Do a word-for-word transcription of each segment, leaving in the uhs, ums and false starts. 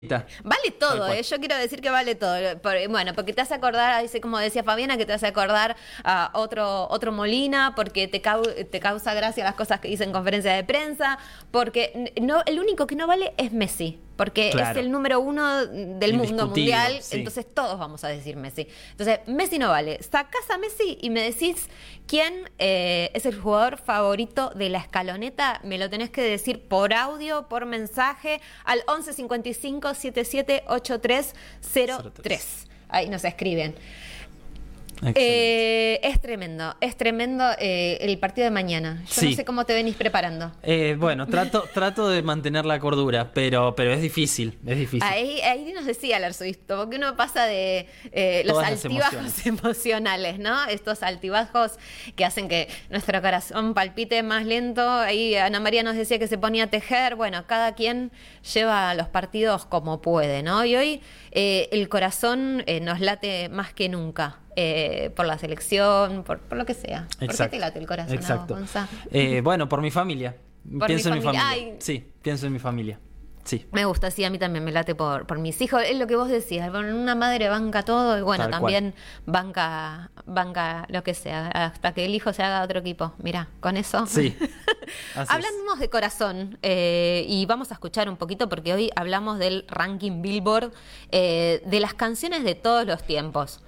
Vale todo, ¿eh? Yo quiero decir que vale todo. Por, bueno, porque te hace acordar, dice como decía Fabiana, que te hace acordar a otro otro Molina, porque te, cau te causa gracia las cosas que dice en conferencia de prensa, porque no el único que no vale es Messi, porque claro, es el número uno del mundo mundial, sí. Entonces todos vamos a decir Messi. Entonces, Messi no vale. Sacás a Messi y me decís quién eh, es el jugador favorito de la escaloneta, me lo tenés que decir por audio, por mensaje, al once cincuenta y cinco setenta y siete ochenta y tres cero tres. Ahí nos escriben. Eh, es tremendo, es tremendo eh, el partido de mañana. Yo sí. no sé cómo te venís preparando. Eh, bueno, trato trato de mantener la cordura, pero pero es difícil, es difícil. Ahí, ahí nos decía el arzobispo, porque uno pasa de eh, los Todas altibajos emocionales, ¿no? Estos altibajos que hacen que nuestro corazón palpite más lento. Ahí Ana María nos decía que se ponía a tejer. Bueno, cada quien lleva los partidos como puede, ¿no? Y hoy eh, el corazón eh, nos late más que nunca. Eh, por la selección, por, por lo que sea. Exacto. ¿Por qué te late el corazón? Exacto. Eh, bueno, por mi familia. Por pienso mi en mi familia. Ay. Sí, pienso en mi familia. Sí. Me gusta, sí, a mí también me late por, por mis hijos. Es lo que vos decías, una madre banca todo y bueno, Tal también cual. banca banca lo que sea, hasta que el hijo se haga otro equipo. Mirá, con eso. Sí. Hablamos de corazón eh, y vamos a escuchar un poquito porque hoy hablamos del ranking Billboard eh, de las canciones de todos los tiempos.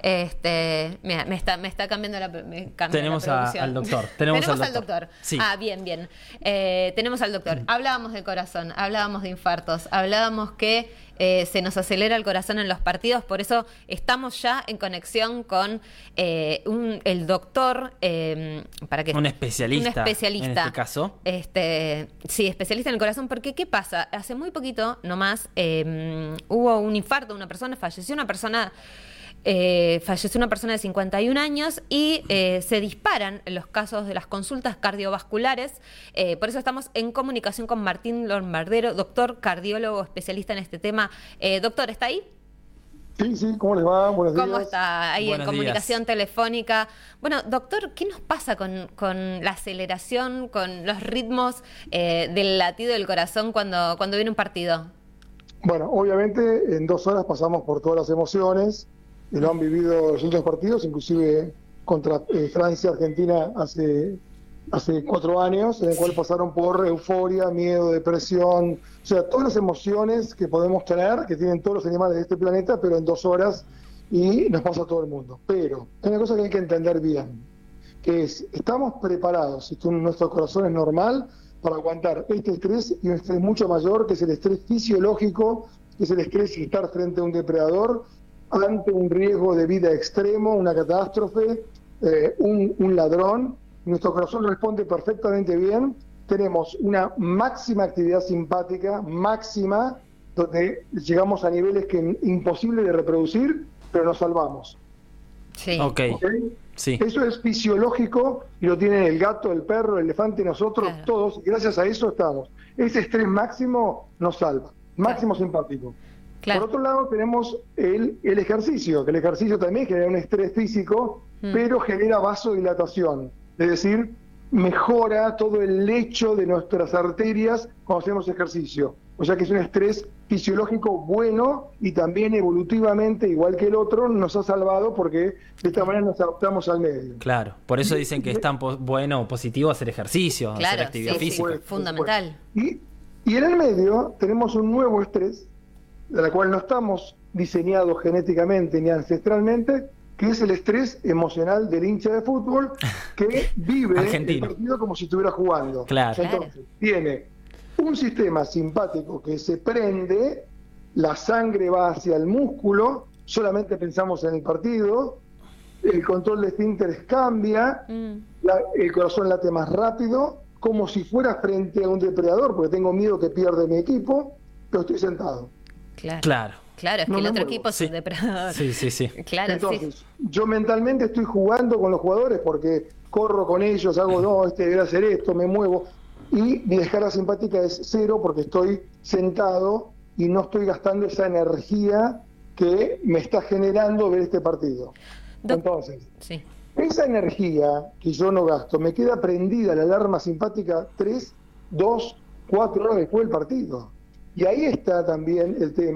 Este, mira, me está, me está cambiando la, me tenemos la a, al doctor. Tenemos, tenemos al al doctor. doctor. Sí. Ah, bien, bien. Eh, tenemos al doctor. Hablábamos de corazón, hablábamos de infartos, hablábamos que eh, se nos acelera el corazón en los partidos, por eso estamos ya en conexión con eh, un, el doctor, eh, para que un especialista. Un especialista. En este caso. Este, sí, especialista en el corazón, porque ¿qué pasa? Hace muy poquito, nomás, eh, hubo un infarto, una persona falleció, una persona. Eh, falleció una persona de cincuenta y un años y eh, se disparan en los casos de las consultas cardiovasculares. Eh, por eso estamos en comunicación con Martín Lombardero, doctor cardiólogo especialista en este tema. Eh, doctor, ¿está ahí? Sí, sí, ¿cómo les va? Buenos días. ¿Cómo está ahí Buenos en comunicación días. telefónica? Bueno, doctor, ¿qué nos pasa con, con la aceleración, con los ritmos eh, del latido del corazón cuando, cuando viene un partido? Bueno, obviamente en dos horas pasamos por todas las emociones. Y lo han vivido los últimos partidos, inclusive contra eh, Francia, Argentina hace, hace cuatro años, en el cual pasaron por euforia, miedo, depresión, o sea, todas las emociones que podemos tener, que tienen todos los animales de este planeta, pero en dos horas, y nos pasa a todo el mundo. Pero hay una cosa que hay que entender bien, que es, estamos preparados, si nuestro corazón es normal, para aguantar este estrés y un estrés mucho mayor, que es el estrés fisiológico, que es el estrés de estar frente a un depredador, ante un riesgo de vida extremo, una catástrofe, eh, un, un ladrón. Nuestro corazón responde perfectamente bien. Tenemos una máxima actividad simpática, máxima, donde llegamos a niveles que imposible de reproducir, pero nos salvamos. Sí. Okay. ¿Okay? Sí. Eso es fisiológico y lo tienen el gato, el perro, el elefante, nosotros, claro. Todos, y gracias a eso estamos. Ese estrés máximo nos salva, máximo claro. simpático. Claro. Por otro lado tenemos el, el ejercicio, que el ejercicio también genera un estrés físico, mm. pero genera vasodilatación, es decir, mejora todo el lecho de nuestras arterias cuando hacemos ejercicio. O sea que es un estrés fisiológico bueno y también evolutivamente, igual que el otro, nos ha salvado porque de esta manera nos adaptamos al medio. Claro, por eso dicen que es tan po bueno o positivo hacer ejercicio, claro, hacer actividad sí, física. Sí, fundamental. Y, y en el medio tenemos un nuevo estrés, de la cual no estamos diseñados genéticamente ni ancestralmente, que es el estrés emocional del hincha de fútbol que vive Argentino. el partido como si estuviera jugando. Claro. Entonces, claro. tiene un sistema simpático que se prende, la sangre va hacia el músculo, solamente pensamos en el partido, el control de esfínteres cambia, mm. la, el corazón late más rápido, como si fuera frente a un depredador, porque tengo miedo que pierda mi equipo, pero estoy sentado. Claro. Claro. Claro, es que no el otro muevo. equipo es sí. un depredador. Sí, sí, sí. Claro, Entonces, sí. yo mentalmente estoy jugando con los jugadores porque corro con ellos, hago, no, este debe hacer esto, me muevo. Y mi descarga simpática es cero porque estoy sentado y no estoy gastando esa energía que me está generando ver este partido. Do Entonces, sí. esa energía que yo no gasto, me queda prendida la alarma simpática tres, dos, cuatro horas después del partido. Y ahí está también el tema.